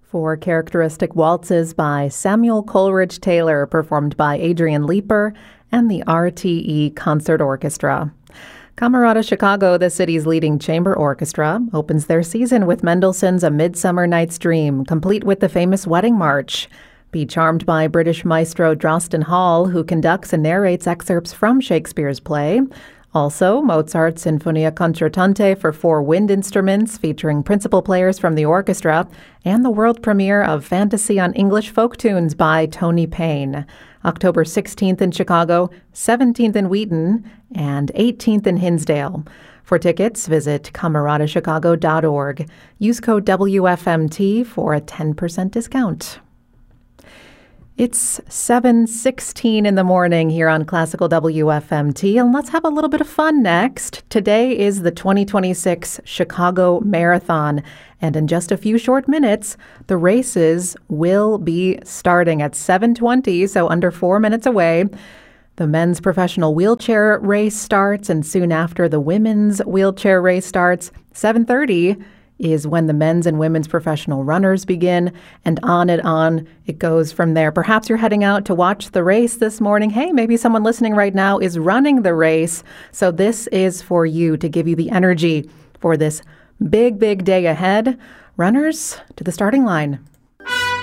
Four characteristic waltzes by Samuel Coleridge Taylor, performed by Adrian Leeper and the RTE Concert Orchestra. Camerata Chicago, the city's leading chamber orchestra, opens their season with Mendelssohn's A Midsummer Night's Dream, complete with the famous Wedding March. Be charmed by British maestro Drosten Hall, who conducts and narrates excerpts from Shakespeare's play. Also, Mozart's Sinfonia Concertante for four wind instruments, featuring principal players from the orchestra, and the world premiere of Fantasy on English Folk Tunes by Tony Payne. October 16th in Chicago, 17th in Wheaton, and 18th in Hinsdale. For tickets, visit cameratachicago.org. Use code WFMT for a 10% discount. It's 7:16 in the morning here on Classical WFMT, and let's have a little bit of fun next. Today is the 2026 Chicago Marathon, and in just a few short minutes, the races will be starting at 7:20, so under 4 minutes away. The men's professional wheelchair race starts, and soon after, the women's wheelchair race starts. 7:30 is when the men's and women's professional runners begin, and on it goes from there. Perhaps you're heading out to watch the race this morning. Hey, maybe someone listening right now is running the race. So this is for you, to give you the energy for this big, big day ahead. Runners, to the starting line.